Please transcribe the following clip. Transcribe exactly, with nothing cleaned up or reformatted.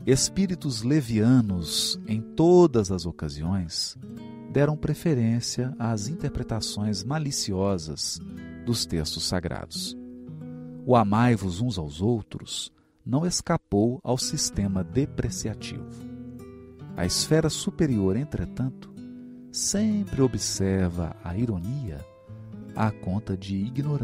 Espíritos levianos, em todas as ocasiões, deram preferência às interpretações maliciosas dos textos sagrados. O amai-vos uns aos outros não escapou ao sistema depreciativo. A esfera superior, entretanto, sempre observa a ironia à conta de ignorância.